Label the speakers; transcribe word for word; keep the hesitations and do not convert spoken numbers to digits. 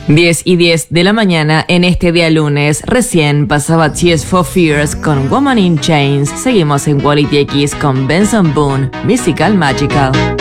Speaker 1: diez y diez de la mañana en este día lunes. Recién pasaba Tears for Fears con Woman in Chains. Seguimos en Quality X con Benson Boone, Mystical Magical.